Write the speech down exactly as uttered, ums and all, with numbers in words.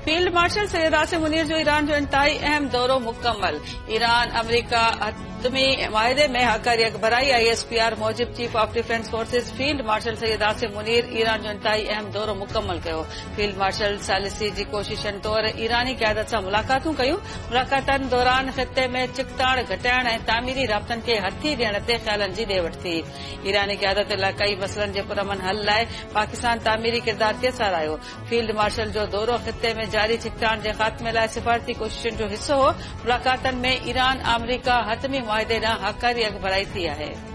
Field marshal Syed Asim Munir जो Iran जो इंतहाई अहम दौरो मुकम्मल। ईरान अमरीका हतमी माहिदे में हकारी अकबराई। I S P R Mujib chief of defence forces field marshal Syed Asim Munir Iran जो इंतहाई अहम दौरो मुकम्मल कयो। फील्ड मार्शल सालिसी जी कोशिशनि तौर ईरानी क़यादत सां मुलाक़ातूं कयूं। मुलाक़ातनि दौरान ख़िते में चिकताड़ घटाइण ऐं तामीरी राबतनि खे हथी ॾियण ते ख़्यालनि जी ॾे वठि थी। ईरानी क़यादत इलाक़ाई मसइलनि जे पुरअमन हल लाइ पाकिस्तान तामीरी किरदार खे साराहियो। फील्ड मार्शल जो दौरो ख़िते में जारी चिकताण जे ख़ात्मे लाइ सिफ़ारती कोशिशुनि जो हिसो हो। मुलाक़ातनि में ईरान अमरीका हतमी मुआहिदे ॾांहुं हकारी अगबराई थी आहे।